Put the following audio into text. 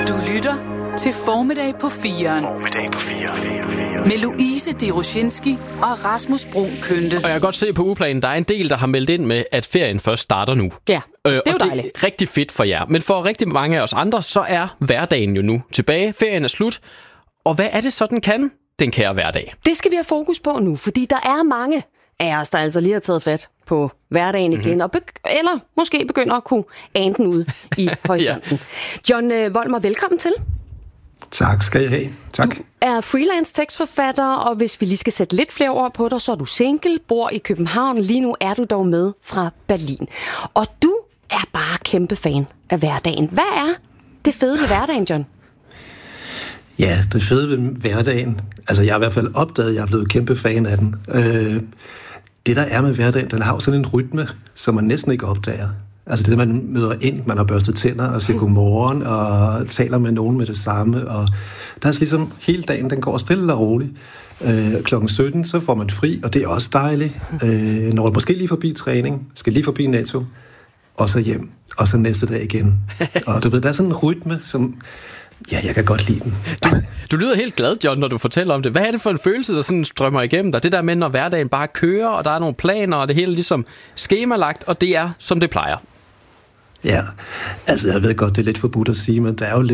Du lytter til Formiddag på 4'eren. Formiddag på 4'eren. Med Louise Deroshinski og Rasmus Bruun Kønte. Og jeg kan godt se på ugeplanen, der er en del, der har meldt ind med, at ferien først starter nu. Ja, det er jo dejligt. Det er rigtig fedt for jer. Men for rigtig mange af os andre, så er hverdagen jo nu tilbage. Ferien er slut. Og hvad er det så, den kan, den kære hverdag? Det skal vi have fokus på nu, fordi der er mange af os, der altså lige har taget fat på hverdagen igen, og eller måske begynder at kunne ane den ud i horisonten. John Volmer, velkommen til. Tak skal jeg have. Tak. Du er freelance tekstforfatter, og hvis vi lige skal sætte lidt flere ord på dig, så er du single, bor i København. Lige nu er du dog med fra Berlin. Og du er bare kæmpe fan af hverdagen. Hvad er det fede ved hverdagen, John? Ja, det fede ved hverdagen, altså jeg har i hvert fald opdaget, at jeg er blevet kæmpe fan af den. Det der er med hverdagen, den har jo sådan en rytme, som man næsten ikke opdager. Altså det, man møder ind, man har børstet tænder og siger godmorgen og taler med nogen med det samme. Og der er ligesom hele dagen, den går stille og roligt. Klokken 17, så får man fri, og det er også dejligt. Når måske lige forbi træning, skal lige forbi Netto, og så hjem, og så næste dag igen. Og du ved, der er sådan en rytme, som... Ja, jeg kan godt lide den. Du lyder helt glad, John, når du fortæller om det. Hvad er det for en følelse, der sådan strømmer igennem dig? Det der med, når hverdagen bare kører, og der er nogle planer, og det hele ligesom skemalagt, og det er, som det plejer. Ja, altså jeg ved godt, det er lidt forbudt at sige, men der er jo